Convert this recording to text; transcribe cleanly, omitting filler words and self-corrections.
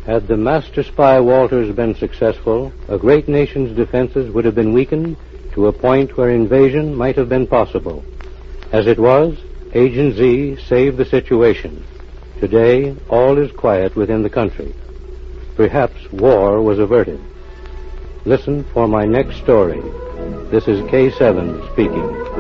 Had the master spy Walters been successful, a great nation's defenses would have been weakened to a point where invasion might have been possible. As it was, Agent Z saved the situation. Today, all is quiet within the country. Perhaps war was averted. Listen for my next story. This is K7 speaking.